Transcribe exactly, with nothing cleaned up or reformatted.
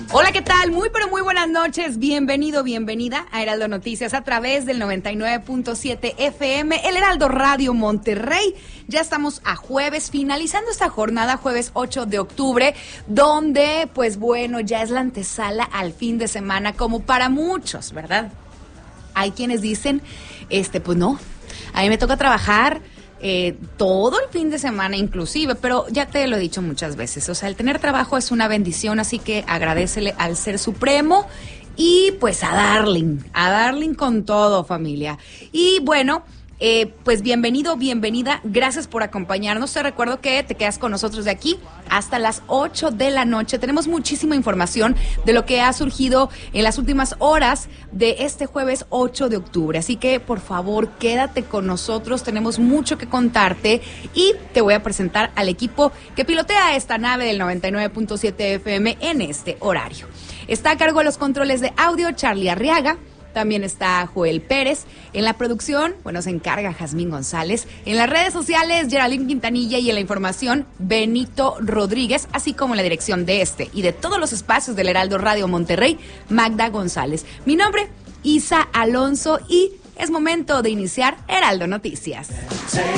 Hola, ¿qué tal? Muy, pero muy buenas noches. Bienvenido, bienvenida a Heraldo Noticias a través del noventa y nueve punto siete F M, el Heraldo Radio Monterrey. Ya estamos a jueves, finalizando esta jornada, jueves ocho de octubre, donde, pues bueno, ya es la antesala al fin de semana, como para muchos, ¿verdad? Hay quienes dicen, este, pues no, a mí me toca trabajar Eh, todo el fin de semana inclusive, pero ya te lo he dicho muchas veces, o sea, el tener trabajo es una bendición, así que agradécele al Ser Supremo y pues a Darling, a Darling con todo, familia. Y bueno, eh, pues bienvenido, bienvenida, gracias por acompañarnos. Te recuerdo que te quedas con nosotros de aquí hasta las ocho de la noche. Tenemos muchísima información de lo que ha surgido en las últimas horas de este jueves ocho de octubre. Así que, por favor, quédate con nosotros. Tenemos mucho que contarte y te voy a presentar al equipo que pilotea esta nave del noventa y nueve punto siete F M en este horario. Está a cargo de los controles de audio Charlie Arriaga. También está Joel Pérez. En la producción, bueno, se encarga Jazmín González. En las redes sociales, Geraldine Quintanilla. Y en la información, Benito Rodríguez. Así como en la dirección de este y de todos los espacios del Heraldo Radio Monterrey, Magda González. Mi nombre, Isa Alonso. Y es momento de iniciar Heraldo Noticias.